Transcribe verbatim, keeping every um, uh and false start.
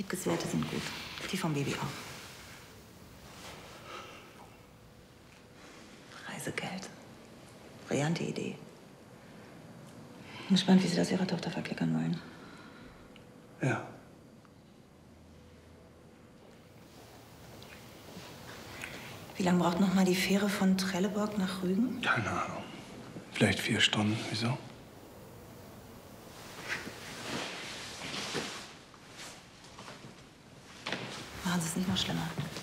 Abgaswerte sind gut. Die vom Baby auch. Reisegeld. Brillante Idee. Bin gespannt, wie Sie das Ihrer Tochter verklickern wollen. Ja. Wie lange braucht noch mal die Fähre von Trelleborg nach Rügen? Keine Ahnung. Vielleicht vier Stunden. Wieso? Machen Sie es nicht noch schlimmer.